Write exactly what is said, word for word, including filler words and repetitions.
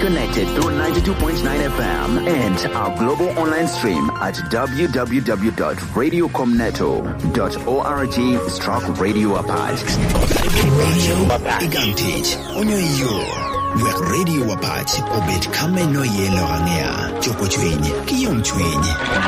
connected through ninety-two point nine F M and our global online stream at w w w dot radio comneto dot org stroke radio apart. Radio Igantage. Onyo yo. Wek radio apart. Obet kame no yelo angea. Chopo chwenye. Kiyong chwenye.